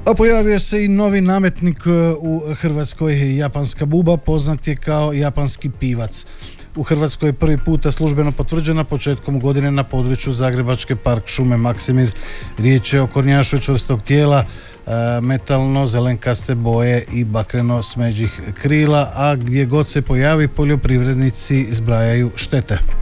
A pojavio se i novi nametnik u Hrvatskoj, japanska buba, poznat je kao japanski pivac. U Hrvatskoj je prvi puta službeno potvrđena početkom godine na području Zagrebačke park šume Maksimir. Riječ je o kornjašu čvrstog tijela, metalno zelenkaste boje i bakreno smeđih krila, a gdje god se pojavi poljoprivrednici zbrajaju štete.